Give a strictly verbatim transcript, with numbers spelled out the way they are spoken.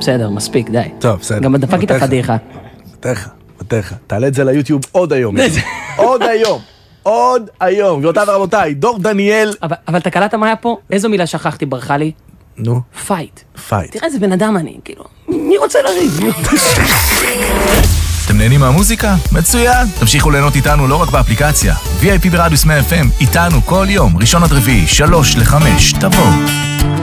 בסדר, מספיק, די. טוב, בסדר. גם דפק איתה פדיחה. בטח, בטח. תעלה את זה ליוטיוב עוד היום. עוד היום. עוד היום. גבירותיי ורבותיי, דור דניאל. אבל אתה קלטת מה היה פה? איזו מילה שכחתי, ברכה לי? נו. פייט. פייט. תראה איזה בן אדם אני, כאילו. מי רוצה לריב? אתם נהנים מהמוזיקה? מצוין! תמשיכו ליהנות איתנו לא רק באפליקציה. וי איי פי ברדיוס מאה אף אם, איתנו כל יום, ראשון עד רביעי, שלוש לחמש, תבואו.